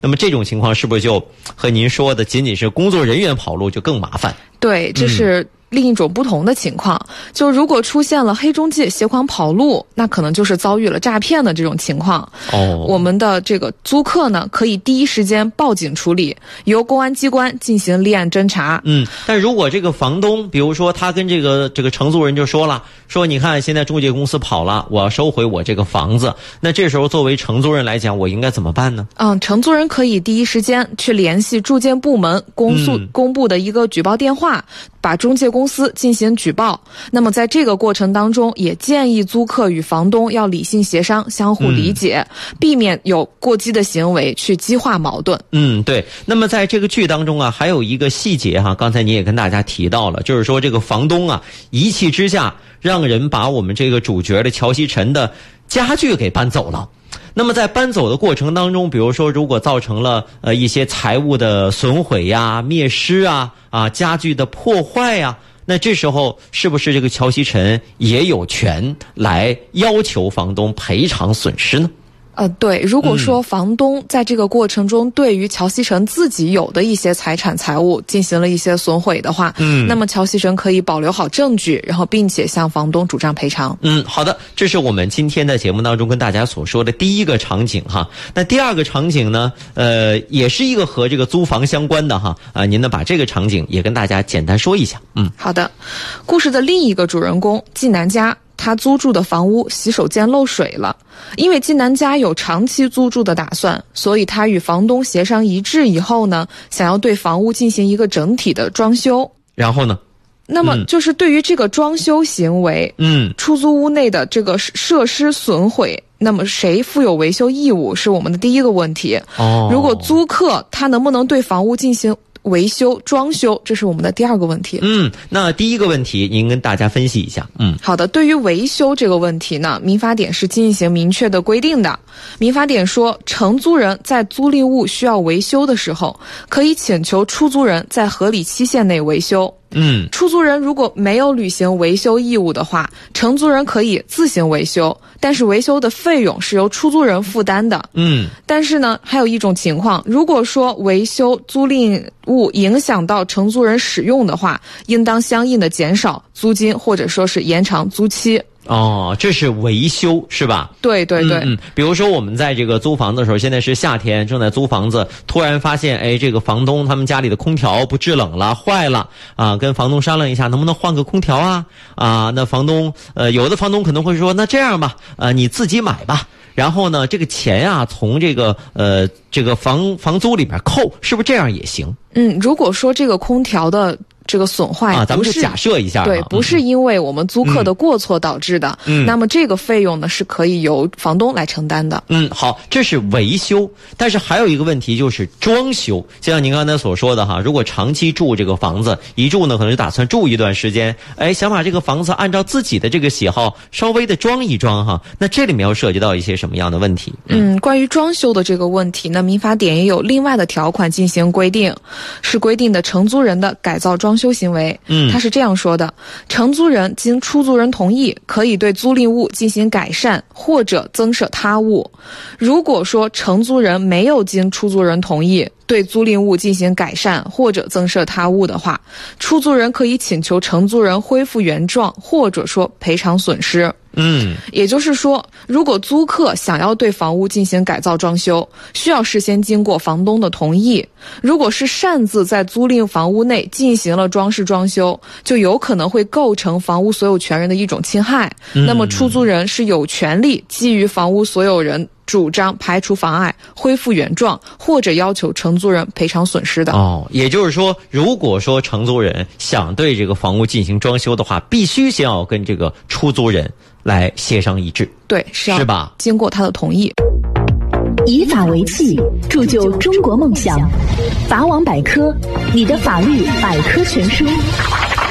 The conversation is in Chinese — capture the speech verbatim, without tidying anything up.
那么这种情况是不是就和您说的仅仅是工作人员跑路就更麻烦？ 对，这是另一种不同的情况。嗯、就如果出现了黑中介携款跑路，那可能就是遭遇了诈骗的这种情况。 哦， 我们的这个租客呢，可以第一时间报警处理，由公安机关进行立案侦查。 嗯，但如果这个房东，比如说他跟这个这个承租人就说了，说你看现在中介公司跑了，我要收回我这个房子，那这时候作为承租人来讲，我应该怎么办呢？ 嗯，承租人可以第一时间去联系住建部门公诉、嗯、公布的一个举报电话，把中介公司进行举报。那么在这个过程当中，也建议租客与房东要理性协商，相互理解、嗯、避免有过激的行为去激化矛盾。 嗯，对。那么在这个剧当中啊，还有一个细节哈，刚才你也跟大家提到了，就是说这个房东啊一气之下让人把我们这个主角的乔西晨的家具给搬走了。那么在搬走的过程当中，比如说如果造成了呃一些财物的损毁呀、灭失啊、啊家具的破坏呀，那这时候是不是这个乔西晨也有权来要求房东赔偿损失呢？ 呃，对，如果说房东在这个过程中对于乔西晨自己有的一些财产财物进行了一些损毁的话，嗯，那么乔西晨可以保留好证据，然后并且向房东主张赔偿。 嗯，好的，这是我们今天在节目当中跟大家所说的第一个场景哈。那第二个场景呢，呃，也是一个和这个租房相关的哈，啊、呃，您呢把这个场景也跟大家简单说一下。嗯， 好的。故事的另一个主人公纪南家，他租住的房屋洗手间漏水了，因为纪南家有长期租住的打算，所以他与房东协商一致以后呢，想要对房屋进行一个整体的装修。 然后呢？ 那么就是对于这个装修行为，嗯，出租屋内的这个设施损毁，那么谁负有维修义务是我们的第一个问题。哦，如果租客他能不能对房屋进行维修装修，这是我们的第二个问题。 嗯，那第一个问题您跟大家分析一下。嗯， 好的。对于维修这个问题呢，民法典是进行明确的规定的。民法典说，承租人在租赁物需要维修的时候，可以请求出租人在合理期限内维修。嗯，出租人如果没有履行维修义务的话，承租人可以自行维修，但是维修的费用是由出租人负担的。嗯，但是呢，还有一种情况，如果说维修租赁物影响到承租人使用的话，应当相应的减少租金或者说是延长租期。 哦，这是维修是吧？ 对对对。 嗯，比如说我们在这个租房子的时候，现在是夏天，正在租房子，突然发现，哎，这个房东他们家里的空调不制冷了，坏了啊，跟房东商量一下，能不能换个空调啊？啊，那房东，呃，有的房东可能会说，那这样吧，呃，你自己买吧。然后呢，这个钱啊，从这个呃这个房房租里边扣，是不是这样也行？ 嗯，如果说这个空调的这个损坏啊，咱们就假设一下， 对，不是因为我们租客的过错导致的，嗯，那么这个费用呢是可以由房东来承担的。 嗯，好，这是维修，但是还有一个问题就是装修。就像您刚才所说的哈，如果长期住这个房子，一住呢可能就打算住一段时间，哎，想把这个房子按照自己的这个喜好稍微的装一装哈，那这里面要涉及到一些什么样的问题？ 嗯，关于装修的这个问题呢，民法典也有另外的条款进行规定，是规定的承租人的改造装修行为。嗯，他是这样说的：承租人经出租人同意，可以对租赁物进行改善或者增设他物。如果说承租人没有经出租人同意对租赁物进行改善或者增设他物的话，出租人可以请求承租人恢复原状，或者说赔偿损失。嗯，也就是说，如果租客想要对房屋进行改造装修，需要事先经过房东的同意。如果是擅自在租赁房屋内进行了装饰装修，就有可能会构成房屋所有权人的一种侵害。嗯，那么出租人是有权利基于房屋所有人主张排除妨碍，恢复原状，或者要求承租人赔偿损失的。 哦，也就是说，如果说承租人想对这个房屋进行装修的话，必须先要跟这个出租人来协商一致。 对，是要是吧？ 经过他的同意。 以法为器，铸就中国梦想。法网百科，你的法律百科全书。